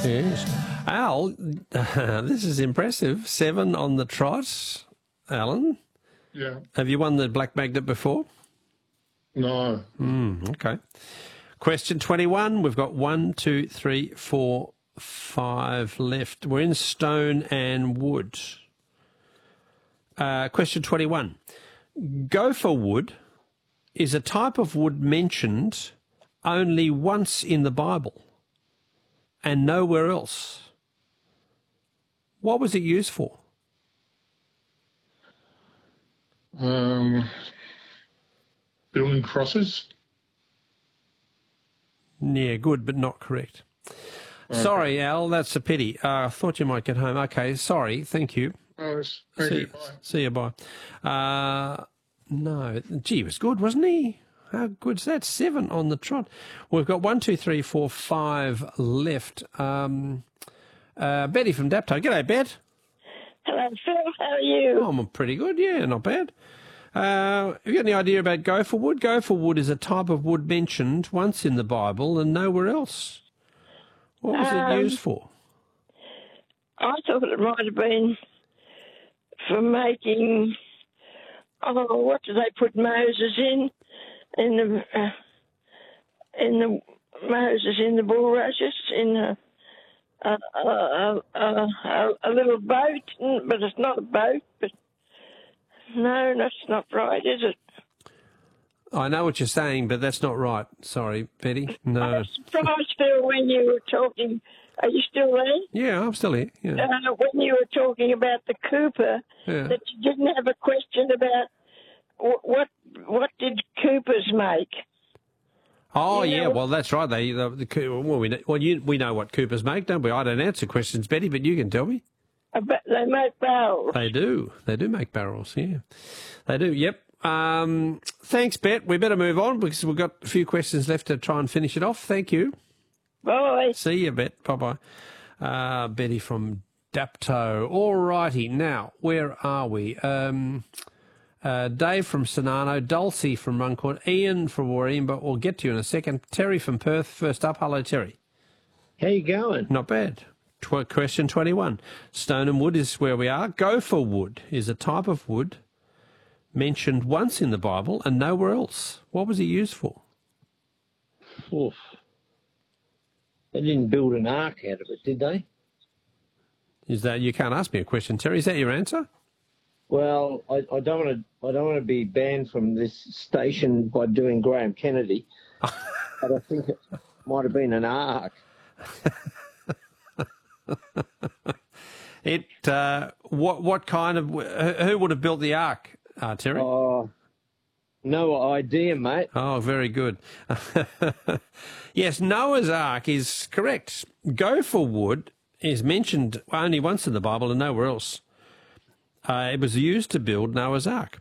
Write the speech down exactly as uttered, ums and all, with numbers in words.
Yes. Al, this is impressive. Seven on the trot. Alan? Yeah. Have you won the Black Magnet before? No. Mm, okay. Question twenty-one. We've got one, two, three, four, five left. We're in stone and wood. Uh, question twenty-one. Gopher wood is a type of wood mentioned only once in the Bible and nowhere else. What was it used for? Um, building crosses. Yeah, good, but not correct. Okay. Sorry, Al, that's a pity. Uh, I thought you might get home. Okay, sorry, thank you. Oh, thank see, you. Bye. See you, bye. Uh, no, gee, he was good, wasn't he? How good's that? Seven on the trot. We've got one, two, three, four, five left. Um, uh, Betty from Dapto. G'day, Bet. Hello, Phil. How are you? Oh, I'm pretty good, yeah, not bad. Uh, have you got any idea about gopher wood? Gopher wood is a type of wood mentioned once in the Bible and nowhere else. What was um, it used for? I thought it might have been for making, oh, what do they put Moses in? In the, uh, in the, Moses in the bulrushes, in a, a, a, a, a, a little boat, but it's not a boat, but no, that's not right, is it? I know what you're saying, but that's not right. Sorry, Betty. No. I was surprised, Phil, when you were talking. Are you still there? Yeah, I'm still here. Yeah. Uh, when you were talking about the Cooper, yeah. that you didn't have a question about what what did Coopers make? Oh you yeah, know? well that's right. They the, the well we know, well you we know what Coopers make, don't we? I don't answer questions, Betty, but you can tell me. Uh, but they make barrels. They do. They do make barrels. Yeah, they do. Yep. Um, thanks, Bet. We better move on because we've got a few questions left to try and finish it off. Thank you. Bye. See you, Bet. Bye-bye. Uh, Betty from Dapto. All righty. Now, where are we? Um, uh, Dave from Sonano, Dulcie from Runcorn, Ian from Warren, but we'll get to you in a second. Terry from Perth, first up. Hello, Terry. How you going? Not bad. Tw- question twenty-one. Stone and wood is where we are. Gopher wood is a type of wood mentioned once in the Bible and nowhere else. What was it used for? Oof. They didn't build an ark out of it, did they? Is that you can't ask me a question, Terry? Is that your answer? Well, I, I don't want to. I don't want to be banned from this station by doing Graham Kennedy, but I think it might have been an ark. it. Uh, what? What kind of? Who would have built the ark, uh, Terry? Oh, no idea, mate. Oh, very good. Yes, Noah's Ark is correct. Gopher wood is mentioned only once in the Bible and nowhere else. Uh, it was used to build Noah's Ark.